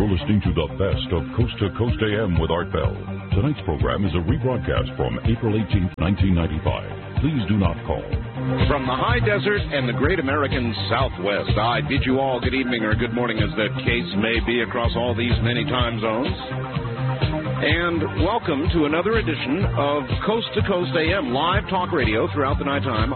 You're listening to the best of Coast to Coast AM with Art Bell. Tonight's program is a rebroadcast from April 18, 1995. Please do not call. From the high desert and the great American Southwest, I bid you all good evening or good morning as the case may be across all these many time zones. And welcome to another edition of Coast to Coast AM, live talk radio throughout the nighttime.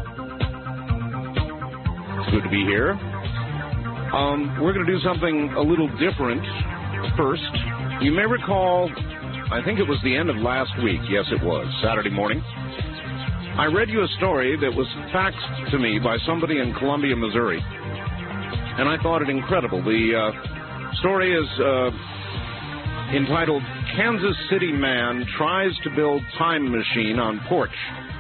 It's good to be here. We're going to do something a little different first. You may recall, I think it was the end of last week. Yes, it was, Saturday morning. I read you a story that was faxed to me by somebody in Columbia, Missouri, and I thought it incredible. The story is entitled, Kansas City Man Tries to Build Time Machine on Porch.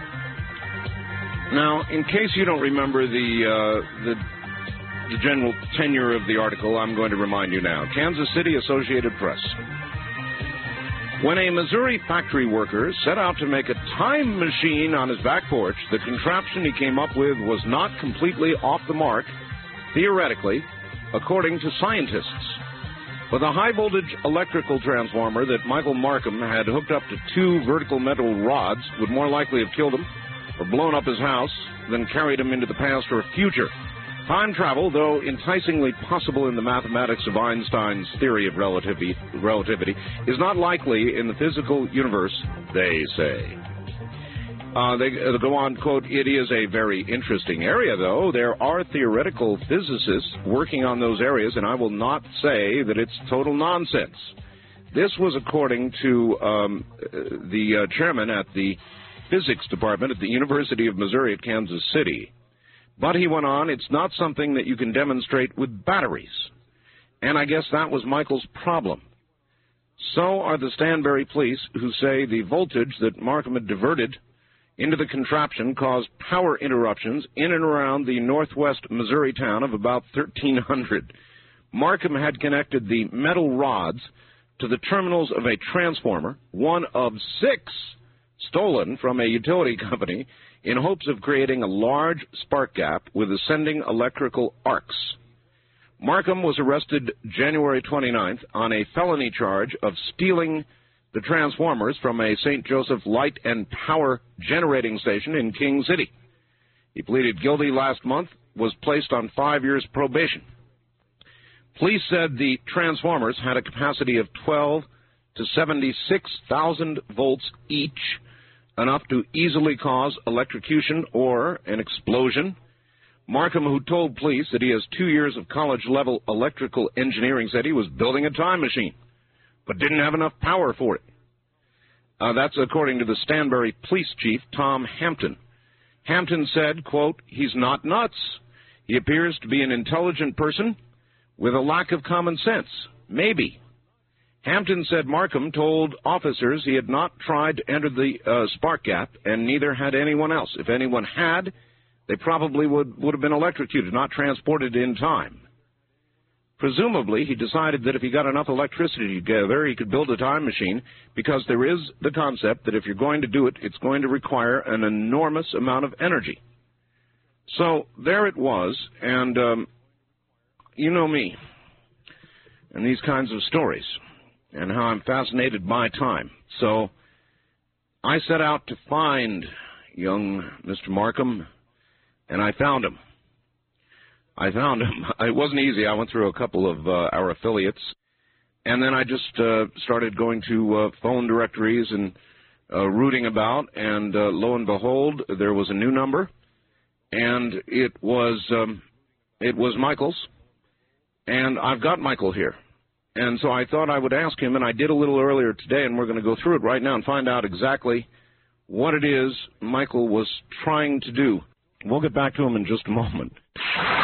Now, in case you don't remember the general tenure of the article, I'm going to remind you now. Kansas City Associated Press. When a Missouri factory worker set out to make a time machine on his back porch, the contraption he came up with was not completely off the mark, theoretically, according to scientists. With a high-voltage electrical transformer that Michael Markham had hooked up to two vertical metal rods would more likely have killed him or blown up his house than carried him into the past or future. Time travel, though enticingly possible in the mathematics of Einstein's theory of relativity, is not likely in the physical universe, they say. They go on, quote, it is a very interesting area, though. There are theoretical physicists working on those areas, and I will not say that it's total nonsense. This was according to the chairman at the physics department at the University of Missouri at Kansas City. But he went on, it's not something that you can demonstrate with batteries. And I guess that was Michael's problem. So are the Stanberry police, who say the voltage that Markham had diverted into the contraption caused power interruptions in and around the northwest Missouri town of about 1,300. Markham had connected the metal rods to the terminals of a transformer, one of 6 stolen from a utility company, in hopes of creating a large spark gap with ascending electrical arcs. Markham was arrested January 29th on a felony charge of stealing the transformers from a St. Joseph Light and Power generating station in King City. He pleaded guilty last month, was placed on 5 years probation. Police said the transformers had a capacity of 12 to 76,000 volts each, enough to easily cause electrocution or an explosion. Markham, who told police that he has 2 years of college-level electrical engineering, said he was building a time machine, but didn't have enough power for it. That's according to the Stanberry police chief, Tom Hampton. Hampton said, quote, he's not nuts. He appears to be an intelligent person with a lack of common sense. Maybe. Hampton said Markham told officers he had not tried to enter the spark gap, and neither had anyone else. If anyone had, they probably would have been electrocuted, not transported in time. Presumably, he decided that if he got enough electricity together, he could build a time machine, because there is the concept that if you're going to do it, it's going to require an enormous amount of energy. So there it was, and you know me and these kinds of stories, and how I'm fascinated by time. So I set out to find young Mr. Markham, and I found him. It wasn't easy. I went through a couple of our affiliates, and then I just started going to phone directories and rooting about, and lo and behold, there was a new number, and it was Michael's, and I've got Michael here. And so I thought I would ask him, and I did a little earlier today, and we're going to go through it right now and find out exactly what it is Michael was trying to do. We'll get back to him in just a moment.